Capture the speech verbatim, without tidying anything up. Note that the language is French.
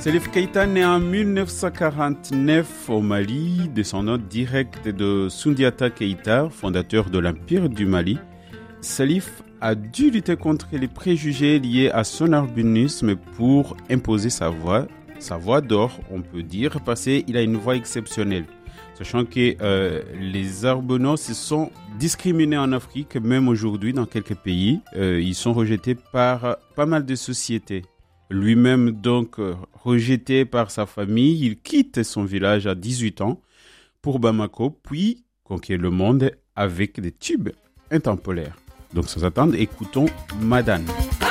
Salif Keïta naît en dix-neuf cent quarante-neuf au Mali, descendant direct de Soundiata Keïta, fondateur de l'Empire du Mali. Salif a dû lutter contre les préjugés liés à son albinisme pour imposer sa voix, sa voix d'or, on peut dire, parce qu'il a une voix exceptionnelle. Sachant que euh, les albinos sont discriminés en Afrique, même aujourd'hui dans quelques pays. Euh, ils sont rejetés par pas mal de sociétés. Lui-même, donc, euh, rejeté par sa famille, il quitte son village à dix-huit ans pour Bamako, puis conquiert le monde avec des tubes intemporels. Donc, sans attendre, écoutons Madane.